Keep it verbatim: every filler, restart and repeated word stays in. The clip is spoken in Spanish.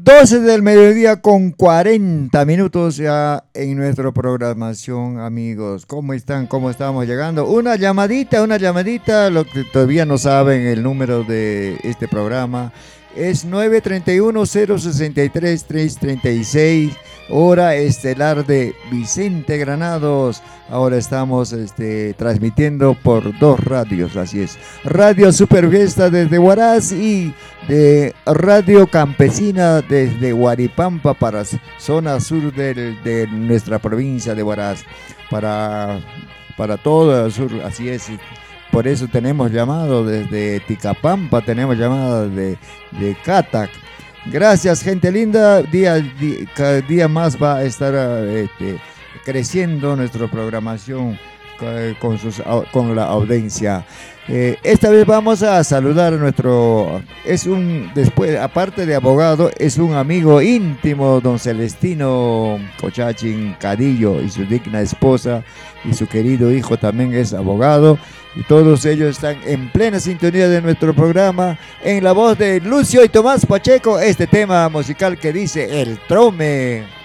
doce del mediodía con cuarenta minutos ya en nuestra programación, amigos. ¿Cómo están? ¿Cómo estamos llegando? Una llamadita, una llamadita. Lo que todavía no saben el número de este programa es nueve tres uno, cero seis tres, tres tres seis. Hora estelar de Vicente Granados. Ahora estamos este, transmitiendo por dos radios, así es. Radio Superfiesta desde Huaraz y de Radio Campesina desde Huaripampa para zona sur del, de nuestra provincia de Huaraz. Para, para todo el sur, así es. Por eso tenemos llamado desde Ticapampa, tenemos llamado de, de Catac. Gracias, gente linda. Día, día, cada día más va a estar este, creciendo nuestra programación con, sus, con la audiencia. Eh, esta vez vamos a saludar a nuestro, es un, después, aparte de abogado, es un amigo íntimo, don Celestino Cochachín Cadillo y su digna esposa y su querido hijo también es abogado. Y todos ellos están en plena sintonía de nuestro programa, en la voz de Lucio y Tomás Pacheco, este tema musical que dice El Trome.